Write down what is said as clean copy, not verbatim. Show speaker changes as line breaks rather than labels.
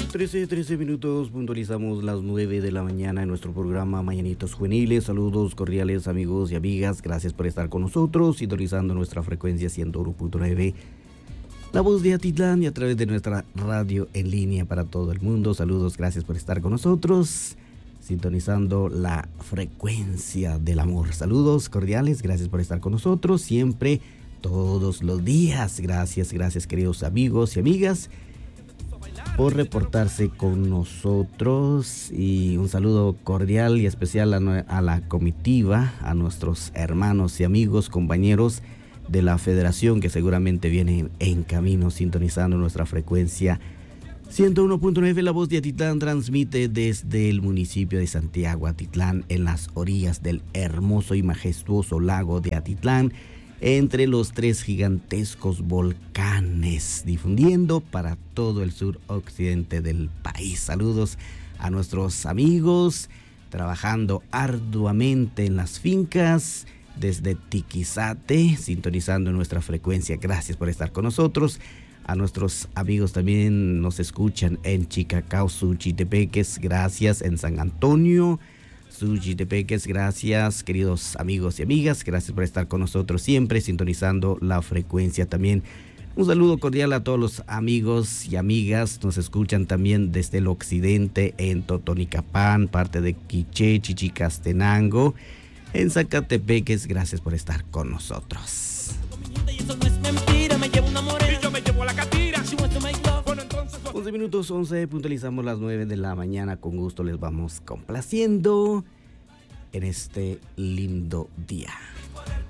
13 minutos, puntualizamos las 9 de la mañana en nuestro programa Mañanitos Juveniles. Saludos cordiales amigos y amigas, gracias por estar con nosotros, sintonizando nuestra frecuencia 101.9, La Voz de Atitlán, y a través de nuestra radio en línea para todo el mundo. Saludos, gracias por estar con nosotros, sintonizando la frecuencia del amor. Saludos cordiales, gracias por estar con nosotros, siempre, todos los días. Gracias queridos amigos y amigas, por reportarse con nosotros, y un saludo cordial y especial a la comitiva, a nuestros hermanos y amigos, compañeros de la federación que seguramente vienen en camino sintonizando nuestra frecuencia 101.9. La Voz de Atitlán transmite desde el municipio de Santiago Atitlán, en las orillas del hermoso y majestuoso lago de Atitlán, entre los 3 gigantescos volcanes, difundiendo para todo el suroccidente del país. Saludos a nuestros amigos trabajando arduamente en las fincas desde Tiquizate, sintonizando nuestra frecuencia. Gracias por estar con nosotros. A nuestros amigos también nos escuchan en Chicacao, Suchitepeques, gracias. En San Antonio, Suchitepeques, gracias queridos amigos y amigas, gracias por estar con nosotros siempre, sintonizando la frecuencia también. Un saludo cordial a todos los amigos y amigas, nos escuchan también desde el occidente, en Totonicapán, parte de Quiché, Chichicastenango, en Zacatepeques, gracias por estar con nosotros. 11 minutos 11, puntualizamos las 9 de la mañana. Con gusto les vamos complaciendo en este lindo día.